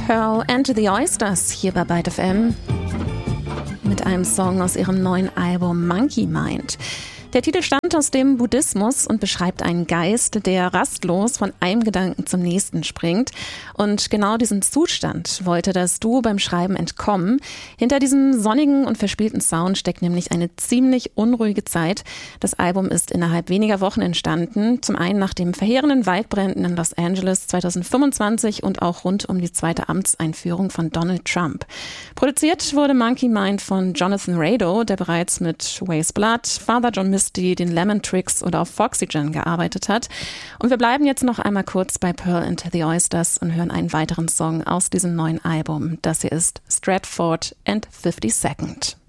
Pearl and the Oysters hier bei Byte FM mit einem Song aus ihrem neuen Album Monkey Mind. Der Titel stammt aus dem Buddhismus und beschreibt einen Geist, der rastlos von einem Gedanken zum nächsten springt. Und genau diesen Zustand wollte das Duo beim Schreiben entkommen. Hinter diesem sonnigen und verspielten Sound steckt nämlich eine ziemlich unruhige Zeit. Das Album ist innerhalb weniger Wochen entstanden. Zum einen nach den verheerenden Waldbränden in Los Angeles 2025 und auch rund um die zweite Amtseinführung von Donald Trump. Produziert wurde Monkey Mind von Jonathan Rado, der bereits mit Ways Blood, Father John Misty, den Lemon Tricks oder auf Foxygen gearbeitet hat. Und wir bleiben jetzt noch einmal kurz bei Pearl and the Oysters und hören einen weiteren Song aus diesem neuen Album. Das hier ist Stratford and 52nd.